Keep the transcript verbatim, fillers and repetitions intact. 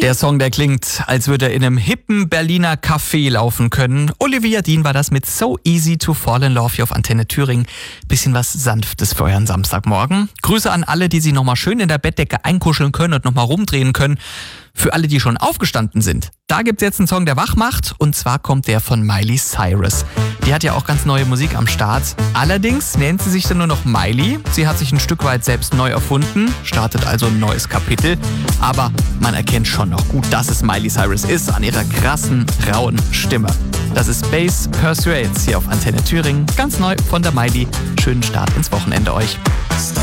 Der Song, der klingt, als würde er in einem hippen Berliner Café laufen können. Olivia Dean war das mit So Easy to Fall in Love hier auf Antenne Thüringen. Bisschen was Sanftes für euren Samstagmorgen. Grüße an alle, die sich nochmal schön in der Bettdecke einkuscheln können und nochmal rumdrehen können. Für alle, die schon aufgestanden sind, da gibt's jetzt einen Song, der wach macht. Und zwar kommt der von Miley Cyrus. Die hat ja auch ganz neue Musik am Start. Allerdings nennt sie sich dann nur noch Miley. Sie hat sich ein Stück weit selbst neu erfunden, startet also ein neues Kapitel. Aber man erkennt schon noch gut, dass es Miley Cyrus ist, an ihrer krassen, rauen Stimme. Das ist Bass Persuades hier auf Antenne Thüringen. Ganz neu von der Miley. Schönen Start ins Wochenende euch.